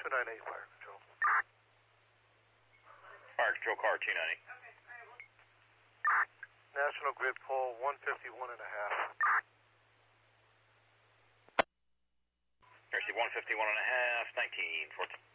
298 Fire Control. Fire Control car 290. National Grid pole 151 and a half. Mercy 151 and a half, 1914.